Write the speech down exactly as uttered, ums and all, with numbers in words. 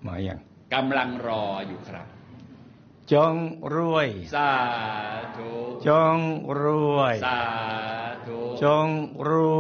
มาอย่างกำลังรออยู่ครับจงรวยสาธุจงรวยสาธุจงรวย